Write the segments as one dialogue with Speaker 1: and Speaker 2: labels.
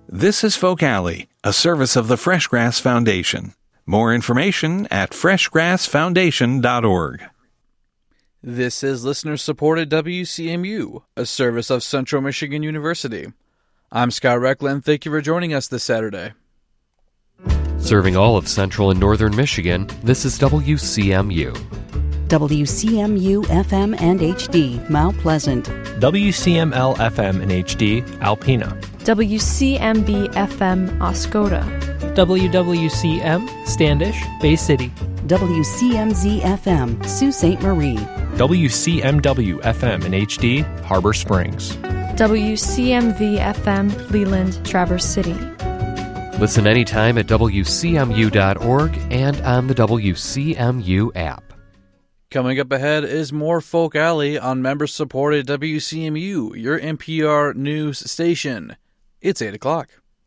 Speaker 1: This is Folk Alley, a service of the Freshgrass Foundation. More information at freshgrassfoundation.org.
Speaker 2: This is listener-supported WCMU, a service of Central Michigan University. I'm Scott Reckland. Thank you for joining us this Saturday.
Speaker 3: Serving all of Central and Northern Michigan, this is WCMU.
Speaker 4: WCMU FM and HD, Mount Pleasant.
Speaker 5: WCML FM and HD, Alpena.
Speaker 6: WCMB FM, Oscoda.
Speaker 7: WWCM, Standish, Bay City.
Speaker 4: WCMZ FM, Sault Ste. Marie.
Speaker 5: WCMW FM and HD, Harbor Springs.
Speaker 6: WCMV FM, Leland, Traverse City.
Speaker 3: Listen anytime at WCMU.org and on the WCMU app.
Speaker 2: Coming up ahead is more Folk Alley on member-supported WCMU, your NPR news station. It's 8 o'clock.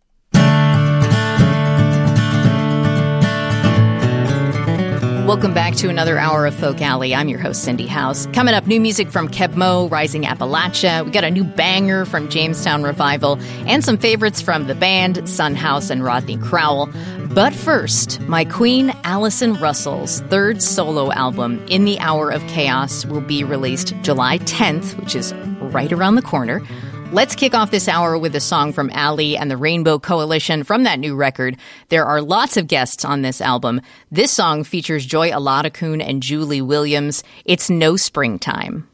Speaker 8: Welcome back to another hour of Folk Alley. I'm your host, Cindy House. Coming up, new music from Keb Mo, Rising Appalachia. We got a new banger from Jamestown Revival and some favorites from The Band, Son House, and Rodney Crowell. But first, my queen, Allison Russell's third solo album, In the Hour of Chaos, will be released July 10th, which is right around the corner. Let's kick off this hour with a song from Allie and the Rainbow Coalition from that new record. There are lots of guests on this album. This song features Joy Aladakun and Julie Williams. It's No Springtime.